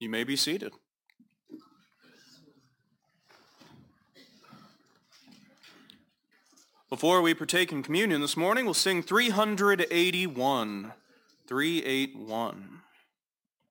You may be seated. Before we partake in communion this morning, we'll sing 381. 381.